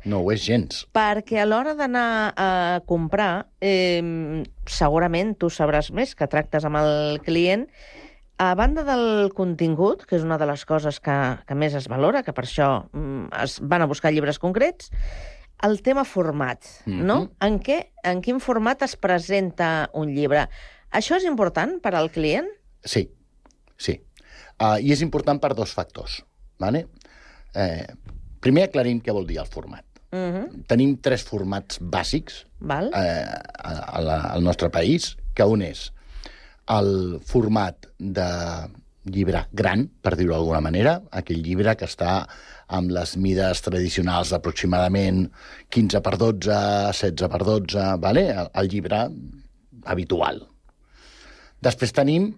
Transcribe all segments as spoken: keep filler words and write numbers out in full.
No ho és gens. Perquè a l'hora d'anar a comprar, eh, segurament tu sabràs més, que tractes amb el client, a banda del contingut, que és una de les coses que, que més es valora, que per això mm, es van a buscar llibres concrets, el tema format, Mhm. no? En, què, en quin format es presenta un llibre? Això és important per al client? Sí, sí. Uh, I és important per dos factors. Vale? Eh, primer aclarim què vol dir el format. Uh -huh. Tenim tres formats bàsics Val? eh, a, a la, al nostre país, que un és el format de llibre gran, per dir-ho d'alguna manera, aquell llibre que està amb les mides tradicionals d'aproximadament quinze per dotze, setze per dotze, vale? el, el llibre habitual. Després tenim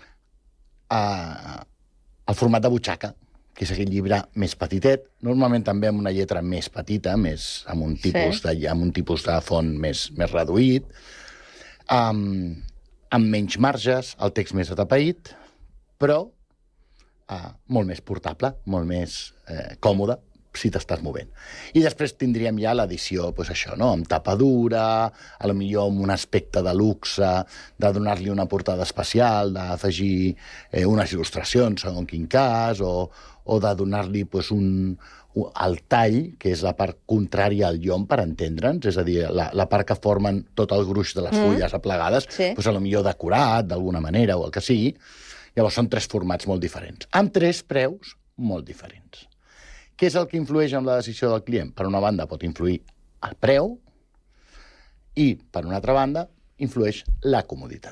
eh, el format de butxaca, que és aquell llibre més petitet, normalment també amb una lletra més petita, més, amb, un tipus Sí. de, amb un tipus de font més, més reduït, amb, amb menys marges, el text més atapeït, però uh, molt més portable, molt més eh, còmode, si t'estàs movent. I després tindríem ja l'edició, doncs això, no? Amb tapa dura, a lo millor amb un aspecte de luxe, de donar-li una portada especial, d'afegir eh, unes il·lustracions, segons quin cas, o, o de donar-li doncs, un, un, el tall, que és la part contrària al llom, per entendre'ns, és a dir, la, la part que formen tot el gruix de les Mm. fulles aplegades, Sí. doncs, a lo millor decorat, d'alguna manera, o el que sigui. Llavors són tres formats molt diferents, amb tres preus molt diferents. Què és el que influeix en la decisió del client? Per una banda, pot influir el preu i, per una altra banda, influeix la comoditat.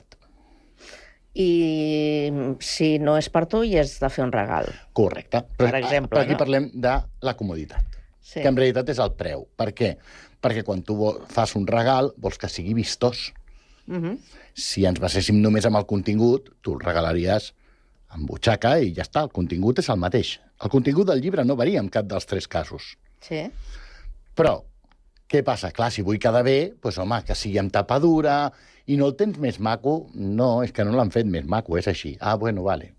I si no és per tu i és de fer un regal. Correcte. Per exemple, però aquí no? parlem de la comoditat, Sí. que en realitat és el preu. Per què? Perquè quan tu vo- fas un regal, vols que sigui vistós. Uh -huh. Si ens baséssim només amb el contingut, tu el regalaries amb butxaca i ja està, el contingut és el mateix. El contingut del llibre no varia en cap dels tres casos. Sí. Però, què passa? Clar, si vull quedar bé, doncs, home, que sigui amb tapa dura i no el tens més maco. No, és que no l'han fet més maco, és així. Ah, bueno, vale.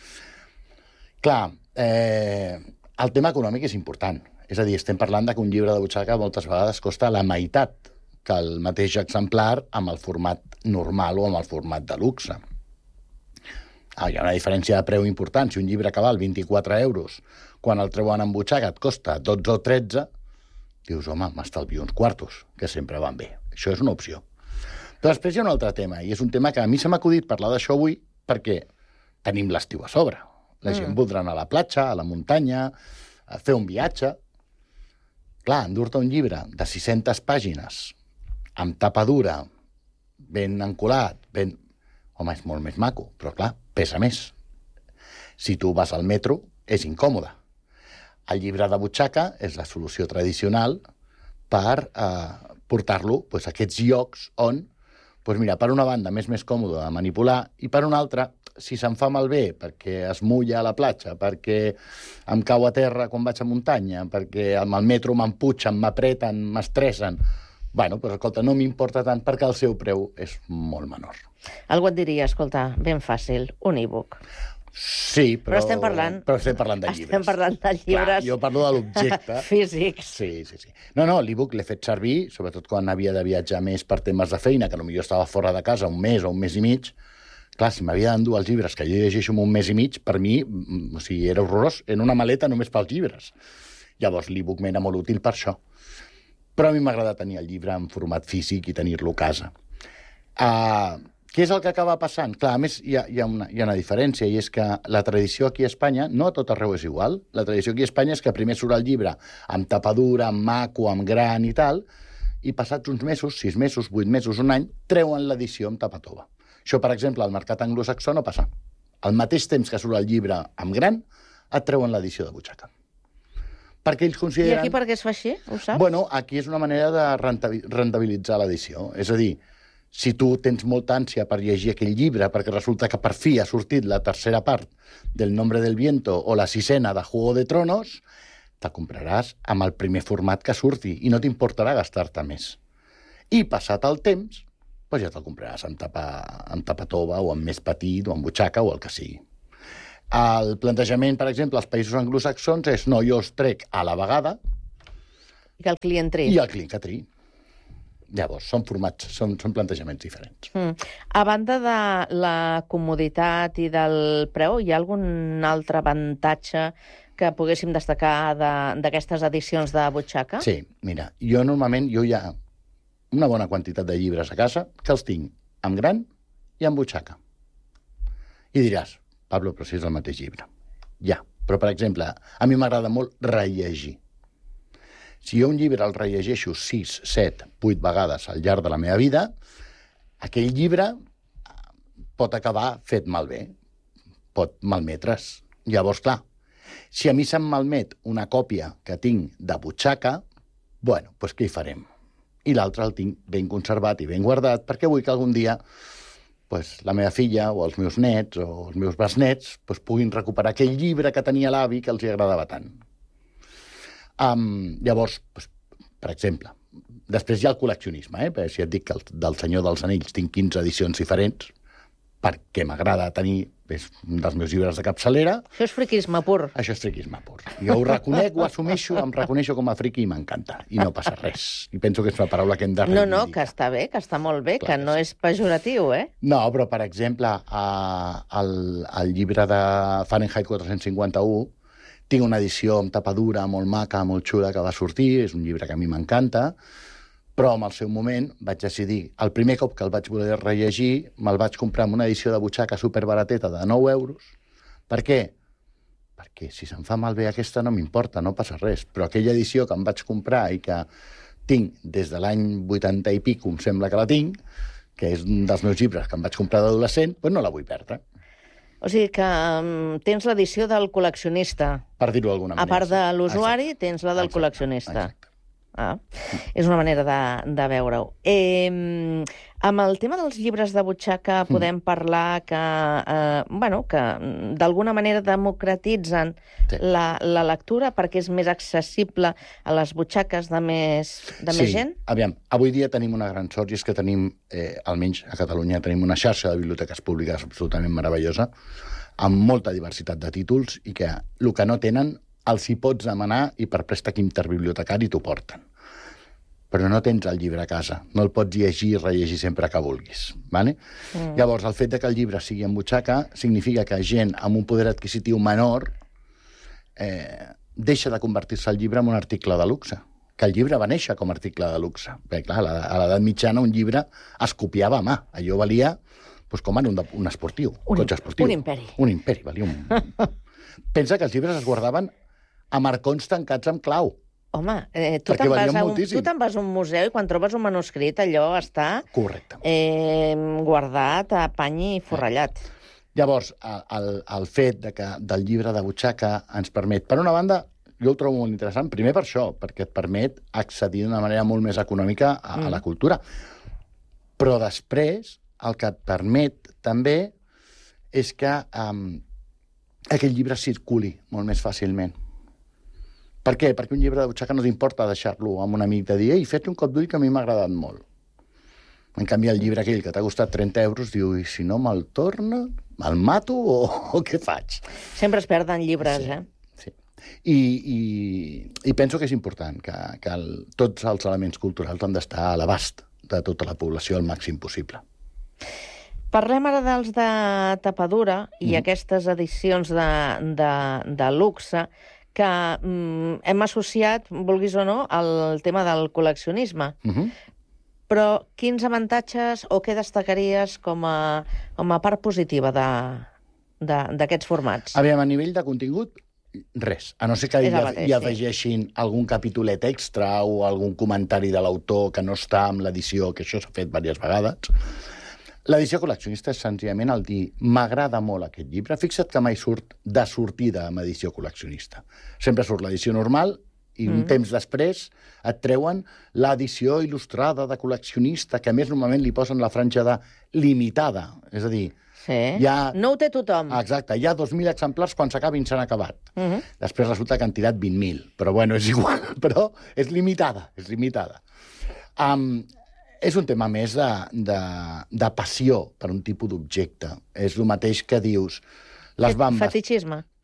Clar, eh, el tema econòmic és important. És a dir, estem parlant de que un llibre de butxaca moltes vegades costa la meitat que el mateix exemplar amb el format normal o amb el format de luxe. Ah, hi ha una diferència de preu important. Si un llibre que val vint-i-quatre euros, quan el treuen en butxaca et costa dotze o tretze, dius, home, m'estalvio uns quartos, que sempre van bé. Això és una opció. Però després hi ha un altre tema, i és un tema que a mi se m'ha acudit parlar d'això avui perquè tenim l'estiu a sobre. La gent Mm. voldrà anar a la platja, a la muntanya, a fer un viatge. Clar, endur-te un llibre de sis-centes pàgines, amb tapa dura, ben encolat, ben... Home, és molt més maco, però clar, pesa més. Si tu vas al metro, és incòmode. El llibre de butxaca és la solució tradicional per eh, portar-lo doncs, a aquests llocs on, doncs mira, per una banda, m'és més còmode de manipular, i per una altra, si se'm fa malbé perquè es mulla a la platja, perquè em cau a terra quan vaig a muntanya, perquè amb el metro m'emputxen, m'apreten, m'estressen... Bueno, doncs escolta, no m'importa tant perquè el seu preu és molt menor. Algú et diria, escolta, ben fàcil, un e-book. Sí, però... Però estem parlant- Però estem parlant de llibres. Estem parlant de llibres... Clar, jo parlo de l'objecte. físics. Sí, sí, sí. No, no, l'e-book l'he fet servir, sobretot quan havia de viatjar més per temes de feina, que potser estava fora de casa un mes o un mes i mig. Clar, si m'havia d'endur els llibres que jo llegeixo en un mes i mig, per mi, mm, o sigui, era horrorós, en una maleta només pels llibres. Llavors, l'e-book m'era molt útil per això. Però a mi m'agrada tenir el llibre en format físic i tenir-lo a casa. Uh, què és el que acaba passant? Clar, a més, hi ha, hi, ha una, hi ha una diferència, i és que la tradició aquí a Espanya, no a tot arreu és igual, la tradició aquí a Espanya és que primer surt el llibre amb tapadura, amb maco, amb gran i tal, i passats uns mesos, sis mesos, vuit mesos, un any, treuen l'edició amb tapa tova. Això, per exemple, al mercat anglosaxó no passa. Al mateix temps que surt el llibre amb gran, et treuen l'edició de butxaca. Perquè ells I consideren... aquí per què es fa així? Ho saps? Bueno, aquí és una manera de rentabi- rentabilitzar l'edició. És a dir, si tu tens molta ànsia per llegir aquell llibre, perquè resulta que per fi ha sortit la tercera part del Nombre del Viento o la sisena de Juego de Tronos, te compraràs amb el primer format que surti i no t'importarà gastar-te més. I passat el temps, doncs ja te'l compraràs amb tapa, amb tapa tova o amb més petit o amb butxaca o el que sigui. El plantejament, per exemple, als països anglosaxons és no, jo els trec a la vegada, I que el client triï. I el client que triï. Llavors, són formats, són, són plantejaments diferents. Mm. A banda de la comoditat i del preu, hi ha algun altre avantatge que poguéssim destacar d'aquestes edicions de butxaca? Sí, mira, jo normalment jo hi ha una bona quantitat de llibres a casa que els tinc amb gran i amb butxaca. I diràs, Pablo, però si és el mateix llibre. Ja, però per exemple, a mi m'agrada molt rellegir. Si jo un llibre el rellegeixo sis, set, vuit vegades al llarg de la meva vida, aquell llibre pot acabar fet malbé, pot malmetre's. Llavors, clar, si a mi se'm malmet una còpia que tinc de butxaca, bueno, doncs què hi farem? I l'altre el tinc ben conservat i ben guardat perquè vull que algun dia pues, la meva filla o els meus nets o els meus besnets pues, puguin recuperar aquell llibre que tenia l'avi que els hi agradava tant. Um, llavors, pues, per exemple, després hi ha el col·leccionisme, eh? Perquè si et dic que el, del Senyor dels Anells tinc quinze edicions diferents, perquè m'agrada tenir és un dels meus llibres de capçalera. Això és friquisme pur. Això és friquisme pur. Jo ho reconec, ho assumeixo, em reconeixo com a friqui i m'encanta. I no passa res. I penso que és una paraula que hem de reivindicar. No, no, que està bé, que està molt bé, Clar, que no és pejoratiu, eh? No, però, per exemple, a, el, el llibre de Fahrenheit quatre-cents cinquanta-u tinc una edició amb tapadura molt maca, molt xula, que va sortir, és un llibre que a mi m'encanta, però en el seu moment vaig decidir, el primer cop que el vaig voler rellegir, me'l vaig comprar amb una edició de butxaca superbarateta de nou euros. Per què? Perquè si se'm fa malbé aquesta no m'importa, no passa res. Però aquella edició que em vaig comprar i que tinc des de l'any vuitanta i pico, em sembla que la tinc, que és un dels meus llibres que em vaig comprar d'adolescent, doncs no la vull perdre. O sigui que um, tens l'edició del col·leccionista. Per dir-ho d'alguna manera. A part de l'usuari, tens la del exacte, col·leccionista. Exacte. Ah, és una manera de, de veure-ho. Eh, amb el tema dels llibres de butxaca podem mm. parlar que, eh, bueno, que d'alguna manera democratitzen sí. la, la lectura perquè és més accessible a les butxaques de més, de sí. més gent? Aviam, avui dia tenim una gran sort i és que tenim, eh, almenys a Catalunya, tenim una xarxa de biblioteques públiques absolutament meravellosa, amb molta diversitat de títols i que el que no tenen els hi pots demanar i per préstec interbibliotecari t'ho porten. Però no tens el llibre a casa. No el pots llegir i rellegir sempre que vulguis. Vale? Mm. Llavors, el fet de que el llibre sigui en butxaca significa que gent amb un poder adquisitiu menor eh, deixa de convertir-se el llibre en un article de luxe. Que el llibre va néixer com a article de luxe. Perquè, clar, a l'edat mitjana un llibre es copiava a mà. Allò valia doncs, com ara un, un esportiu, un cotxe esportiu. Un imperi. Un imperi, valia un... Pensa que els llibres es guardaven a marcons tancats amb clau. Home, eh, tu te'n vas, vas a un museu i quan trobes un manuscrit allò està Correcte. Eh, guardat a pany i forrellat. Llavors, el, el fet de que del llibre de butxaca ens permet, per una banda, jo el trobo molt interessant, primer per això, perquè et permet accedir d'una manera molt més econòmica a, mm. a la cultura. Però després, el que et permet també és que um, aquell llibre circuli molt més fàcilment. Per què? Perquè un llibre de butxaca no t'importa deixar-lo amb un amic de dir ei, fes un cop d'ull que a mi m'ha agradat molt. En canvi, el llibre aquell que t'ha costat trenta euros diu, i si no me'l torna, me'l mato o, o què faig? Sempre es perden llibres, sí, eh? Sí. I, i, I penso que és important que, que el, tots els elements culturals han d'estar a l'abast de tota la població al màxim possible. Parlem ara dels de tapadura i mm. aquestes edicions de, de, de luxe que mm, hem associat, vulguis o no, al tema del col·leccionisme. Mm-hmm. Però quins avantatges o què destacaries com a, com a part positiva d'aquests formats? Aviam, a nivell de contingut, res. A no ser que hi, mateix, hi afegeixin sí. algun capítolet extra o algun comentari de l'autor que no està amb l'edició, que això s'ha fet diverses vegades. L'edició col·leccionista és senzillament el dir m'agrada molt aquest llibre. Fixa't que mai surt de sortida amb edició col·leccionista. Sempre surt l'edició normal i un mm. temps després et treuen l'edició il·lustrada de col·leccionista, que a més normalment li posen la franja de limitada. És a dir, sí. ha... no ho té tothom. Exacte, hi ha dos mil exemplars, quan s'acabin s'han acabat. Mm-hmm. Després resulta que han tirat vint mil, però bueno, és igual. Però és limitada, és limitada. Um, és un tema més de, de, de passió per un tipus d'objecte. És el mateix que dius... Les bambes... Fetichisme.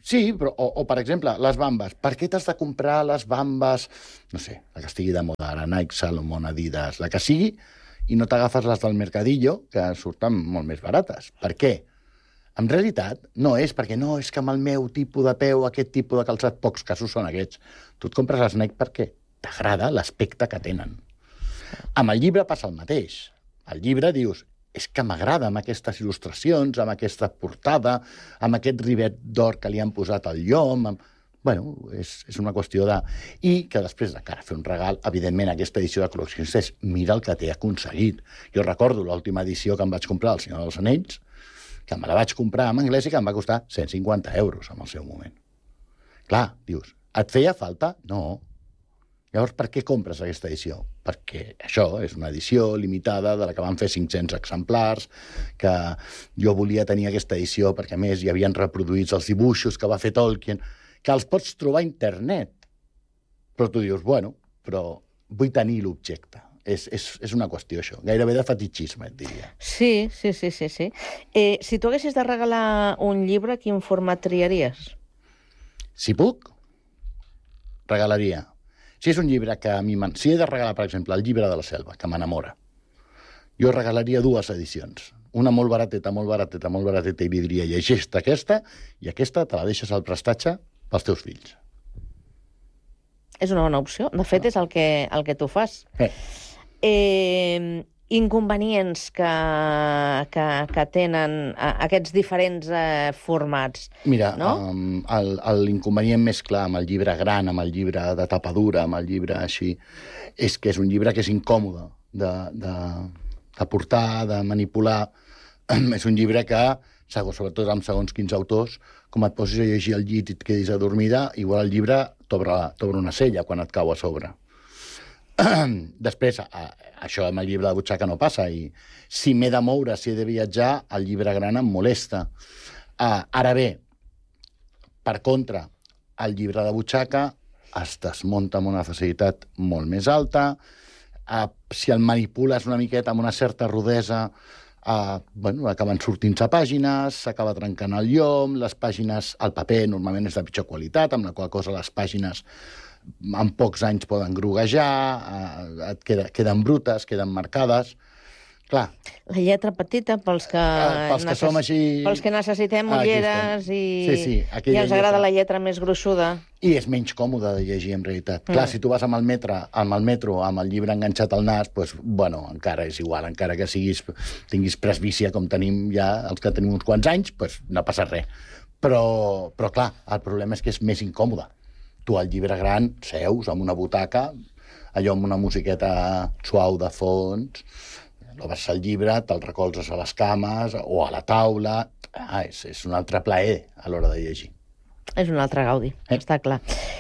Sí, però, o, o, per exemple, les bambes. Per què t'has de comprar les bambes, no sé, la que estigui de moda ara, Nike, Salomon, Adidas, la que sigui, i no t'agafes les del Mercadillo, que surten molt més barates? Per què? En realitat, no és perquè no, és que amb el meu tipus de peu, aquest tipus de calçat, pocs casos són aquests. Tu et compres les Nike perquè t'agrada l'aspecte que tenen. Amb el llibre passa el mateix. Al llibre dius, és que m'agrada amb aquestes il·lustracions, amb aquesta portada, amb aquest rivet d'or que li han posat al llom. Amb... Bueno, és, és una qüestió de... I que després de cara a fer un regal, evidentment, aquesta edició de col·leccionistes, mira el que t'he aconseguit. Jo recordo l'última edició que em vaig comprar, El Senyor dels Anells, que me la vaig comprar en anglès i que em va costar cent cinquanta euros en el seu moment. Clar, dius, et feia falta? No. Llavors, per què compres aquesta edició? Perquè això és una edició limitada de la que van fer cinc-cents exemplars, que jo volia tenir aquesta edició perquè, a més, hi havien reproduïts els dibuixos que va fer Tolkien, que els pots trobar a internet. Però tu dius, bueno, però vull tenir l'objecte. És, és, és una qüestió, això. Gairebé de fetichisme, et diria. Sí, sí, sí, sí. sí. Eh, si tu haguessis de regalar un llibre, quin format triaries? Si puc, regalaria. Si és un llibre que a mi... Man... Si he de regalar, per exemple, el llibre de la selva, que m'enamora, jo regalaria dues edicions. Una molt barateta, molt barateta, molt barateta, i li diria, llegeix-te aquesta, i aquesta te la deixes al prestatge pels teus fills. És una bona opció. De fet, és el que, el que tu fas. Eh. Eh, inconvenients que, que, que tenen aquests diferents eh, formats. Mira, no? um, l'inconvenient més clar amb el llibre gran, amb el llibre de tapa dura, amb el llibre així, és que és un llibre que és incòmode de, de, de portar, de manipular. És un llibre que, sobretot amb segons quins autors, com et posis a llegir al llit i et quedis adormida, igual el llibre t'obre una cella quan et cau a sobre. Després, això amb el llibre de butxaca no passa, i si m'he de moure, si he de viatjar, el llibre gran em molesta. Ara bé, per contra, el llibre de butxaca es desmunta amb una facilitat molt més alta, si el manipules una miqueta amb una certa rudesa, Uh, bueno, acaben sortint-se pàgines, s'acaba trencant el llom, les pàgines, el paper normalment és de pitjor qualitat, amb la qual cosa les pàgines en pocs anys poden groguejar, uh, et queda, queden brutes, queden marcades. Clar. La lletra petita, pels que, uh, pels que, necess... som així... pels que necessitem ulleres i, sí, sí, i ens agrada lletra. La lletra més gruixuda. I és menys còmode de llegir, en realitat. Mm. Clar, si tu vas amb el, metre, amb el metro amb el llibre enganxat al nas, doncs, bueno, encara és igual, encara que siguis, tinguis presbícia com tenim ja els que tenim uns quants anys, doncs no passa res. Però, però clar, el problema és que és més incòmode. Tu al llibre gran seus amb una butaca, allò amb una musiqueta suau de fons, l'obres al llibre, te'l recolzes a les cames o a la taula. Ah, és, és un altre plaer a l'hora de llegir. És un altre gaudi, eh? Està clar.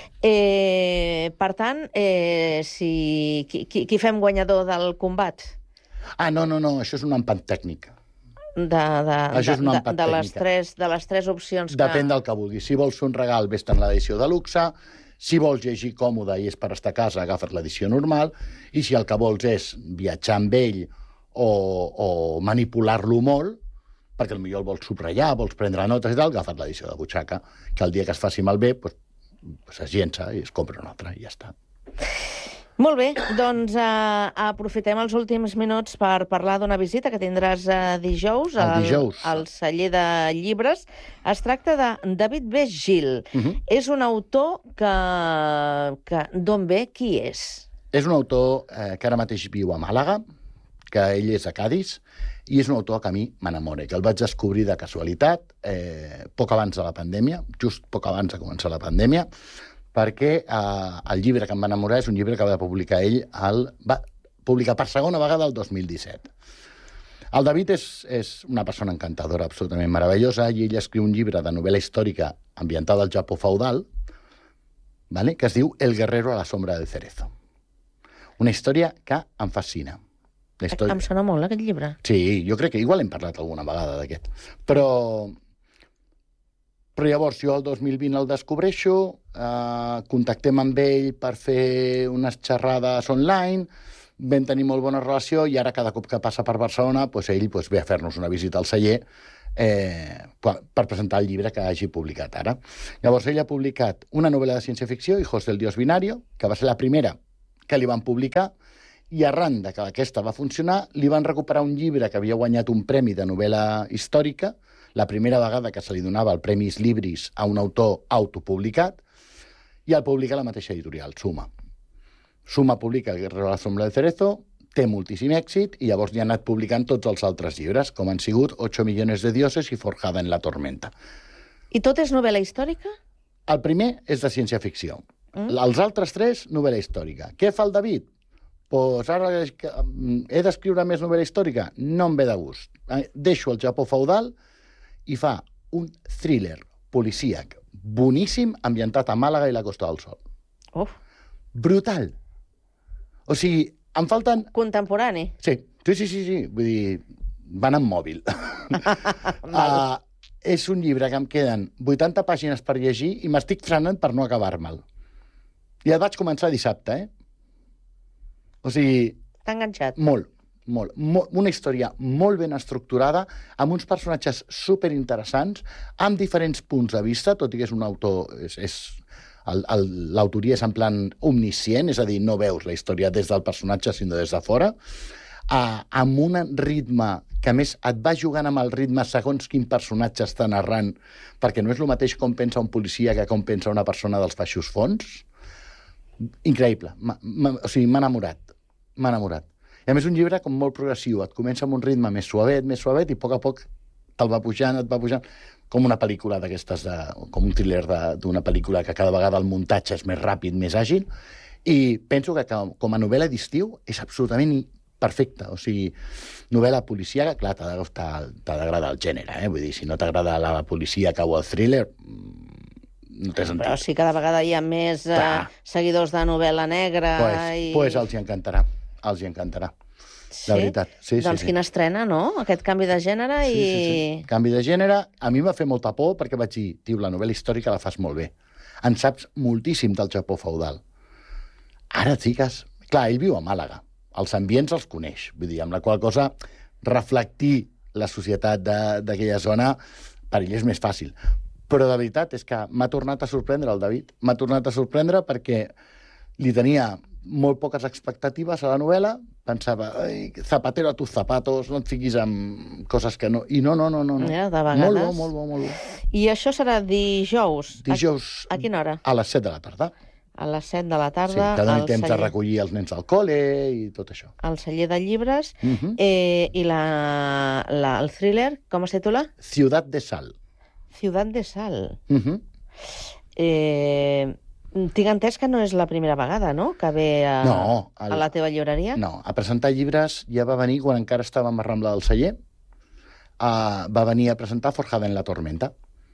Eh, per tant, eh, si... qui, qui, qui fem guanyador del combat? Ah, no, no, no, això és un empat tècnic. De, de, això és un de, empat de, les tres, de les tres opcions que... Depèn del que vulguis. Si vols fer un regal, vés-te'n l'edició de luxe. Si vols llegir còmode i és per estar a casa, agafa't l'edició normal. I si el que vols és viatjar amb ell o, o manipular-lo molt, perquè potser el vols subratllar, vols prendre notes i tal, agafa't l'edició de butxaca, que el dia que es faci malbé, pues, pues es llença i es compra una altra i ja està. Molt bé, doncs eh, aprofitem els últims minuts per parlar d'una visita que tindràs eh, dijous, al, dijous al celler de llibres. Es tracta de David B. Gil. Uh -huh. És un autor que... que d'on ve? Qui és? És un autor eh, que ara mateix viu a Màlaga, que ell és a Cadis, i és un autor que a mi m'enamora, que el vaig descobrir de casualitat, eh, poc abans de la pandèmia, just poc abans de començar la pandèmia, perquè eh, el llibre que em va enamorar és un llibre que va publicar ell, el, va publicar per segona vegada el dos mil disset. El David és, és una persona encantadora, absolutament meravellosa, i ell escriu un llibre de novel·la històrica ambientada al Japó feudal, vale? Que es diu El guerrero a la sombra del cerezo. Una història que em fascina. Història... Em sona molt, aquest llibre. Sí, jo crec que igual hem parlat alguna vegada d'aquest. Però... Però llavors jo el dos mil vint el descobreixo, eh, contactem amb ell per fer unes xerrades online, vam tenir molt bona relació i ara cada cop que passa per Barcelona, doncs ell doncs, ve a fer-nos una visita al celler eh, per presentar el llibre que hagi publicat ara. Llavors, ell ha publicat una novel·la de ciència-ficció, Hijos del Dios Binario, que va ser la primera que li van publicar, i arran de que aquesta va funcionar, li van recuperar un llibre que havia guanyat un premi de novel·la històrica, la primera vegada que se li donava el Premis Libris a un autor autopublicat, i el publica la mateixa editorial, Suma. Suma publica El guerrero de la sombra de Cerezo, té moltíssim èxit, i llavors n'hi ha anat publicant tots els altres llibres, com han sigut ocho millones de dioses i Forjada en la tormenta. I tot és novel·la històrica? El primer és de ciència-ficció. Mm. Els altres tres, novel·la històrica. Què fa el David? Pues ara he d'escriure més novel·la històrica? No em ve de gust. Deixo el Japó feudal i fa un thriller policíac boníssim ambientat a Màlaga i la Costa del Sol. Uf. Brutal. O sigui, em falten... Contemporani. Sí, sí, sí, sí, sí. Vull dir, van amb mòbil. uh, és un llibre que em queden vuitanta pàgines per llegir i m'estic frenant per no acabar-me'l. I el vaig començar dissabte, eh? O sigui... T'ha enganxat. Molt, molt, molt. Una història molt ben estructurada, amb uns personatges superinteressants, amb diferents punts de vista, tot i que és un autor... És, és, l'autoria és en plan omniscient, és a dir, no veus la història des del personatge, sinó des de fora, uh, amb un ritme que, a més, et va jugant amb el ritme segons quin personatge està narrant, perquè no és el mateix com pensa un policia que com pensa una persona dels baixos fons. Increïble. M -m o sigui, m'ha enamorat. M'ha enamorat. I a més, un llibre com molt progressiu. Et comença amb un ritme més suavet, més suavet, i a poc a poc te'l va pujant, et va pujant, com una pel·lícula d'aquestes, de, com un thriller d'una pel·lícula que cada vegada el muntatge és més ràpid, més àgil, i penso que com a novel·la d'estiu és absolutament perfecta. O sigui, novel·la policíaca, clar, t'ha d'agradar el gènere, eh? Vull dir, si no t'agrada la policíaca o el thriller, no té sentit. Però si cada vegada hi ha més eh, seguidors de novel·la negra... Pues, i... pues els hi encantarà, els hi encantarà. Sí? La veritat. Sí, doncs sí, quina sí. estrena, no? Aquest canvi de gènere i... Sí, sí, sí. Canvi de gènere, a mi m'ha fet molta por perquè vaig dir, tio, la novel·la històrica la fas molt bé. En saps moltíssim del Japó feudal. Ara et fiques... Clar, ell viu a Màlaga. Els ambients els coneix. Vull dir, amb la qual cosa reflectir la societat d'aquella zona per ell és més fàcil. Però de veritat és que m'ha tornat a sorprendre el David. M'ha tornat a sorprendre perquè li tenia molt poques expectatives a la novel·la, pensava, ai, zapatero a tus zapatos, no et fiquis amb coses que no... I no, no, no, no. no. Ja, de vegades. Molt bo, molt bo, molt bo. I això serà dijous? Dijous... A, a quina hora? A les set de la tarda. A les set de la Sí, tarda. que doni temps celler... de recollir els nens al col·le i tot això. Al celler de llibres. Uh -huh. eh, I la, la, el thriller, com es titula? Ciutat de Sal. Ciutat de Sal. Uh -huh. Eh... Tinc entès que no és la primera vegada, no?, que ve a, no, el... a la teva llibreria. No, a presentar llibres ja va venir quan encara estàvem a Rambla del Celler. Uh, va venir a presentar Forjada en la tormenta.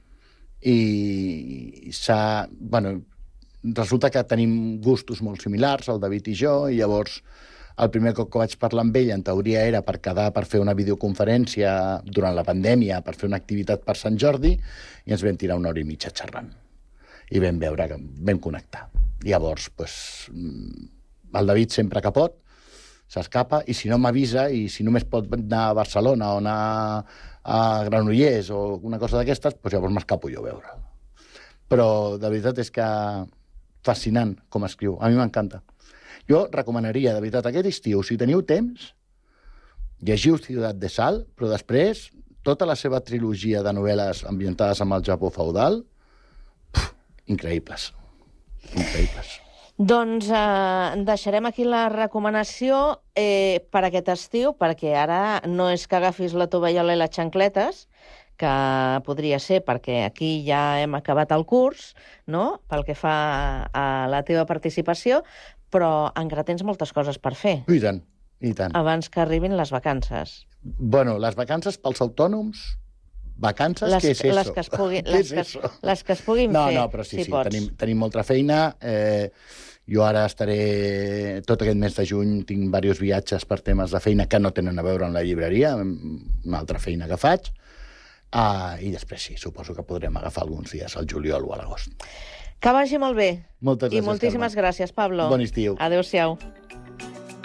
I s'ha... Bueno, resulta que tenim gustos molt similars, el David i jo, i llavors el primer cop que vaig parlar amb ell, en teoria, era per quedar per fer una videoconferència durant la pandèmia, per fer una activitat per Sant Jordi, i ens vam tirar una hora i mitja xerrant. I vam veure que vam connectar. Llavors, pues, el David sempre que pot s'escapa, i si no m'avisa, i si només pot anar a Barcelona o anar a Granollers o una cosa d'aquestes, pues llavors m'escapo jo a veure'l. Però de veritat és que fascinant com escriu. A mi m'encanta. Jo recomanaria, de veritat, aquest estiu, si teniu temps, llegiu Ciutat de Sal, però després tota la seva trilogia de novel·les ambientades amb el Japó feudal, increïbles. Increïbles. Doncs eh, deixarem aquí la recomanació eh, per aquest estiu, perquè ara no és que agafis la tovallola i les xancletes, que podria ser perquè aquí ja hem acabat el curs, no?, pel que fa a la teva participació, però encara tens moltes coses per fer. I tant, i tant. Abans que arribin les vacances. Bueno, les vacances pels autònoms... Vacances, les, què és eso? Les que es puguin, les, que, les que es puguin no, fer, no, però sí, si sí, pots. tenim, tenim molta feina. Eh, jo ara estaré... Tot aquest mes de juny tinc diversos viatges per temes de feina que no tenen a veure amb la llibreria, una altra feina que faig. Ah, I després sí, suposo que podrem agafar alguns dies al juliol o a l'agost. Que vagi molt bé. Moltes gràcies, I moltíssimes Carme. gràcies, Pablo. Bon estiu. Adéu-siau.